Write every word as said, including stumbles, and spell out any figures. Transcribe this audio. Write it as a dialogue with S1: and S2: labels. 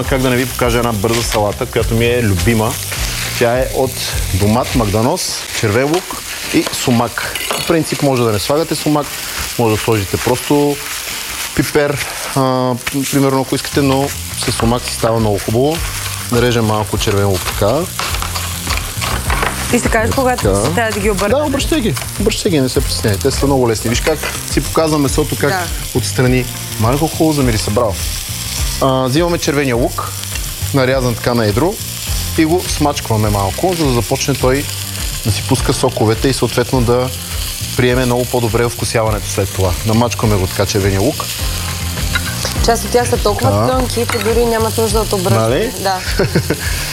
S1: Как да не ви покажа една бърза салата, която ми е любима. Тя е от домат, магданос, червен лук и сумак. В принцип може да не слагате сумак, може да сложите просто пипер, а, примерно ако искате, но с сумак си става много хубаво. Нарежем малко червен лук така.
S2: Ти ще кажеш, когато ще трябва да ги обърнем.
S1: Да, обръщай ги. Обръщай ги, не се притесняйте. Те са много лесни. Виж как си показва месото, как да. Отстрани. Малко хубаво замири събрал. А, взимаме червения лук, нарязан така на едро и го смачкваме малко, за да започне той да си пуска соковете и съответно да приеме много по-добре вкусяването след това. Намачкваме го така червения лук.
S2: Част от тях са толкова да. Тънки, че дори нямат нужда от обръщане.
S1: Нали?
S2: Да.